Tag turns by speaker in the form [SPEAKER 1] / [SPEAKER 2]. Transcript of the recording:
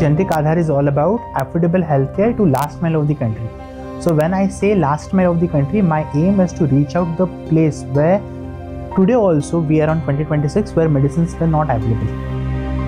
[SPEAKER 1] Generic Aadhaar is all about affordable healthcare to last mile of the country. So when I say last mile of the country, my aim is to reach out the place where today also we are on 2026 where medicines were not available.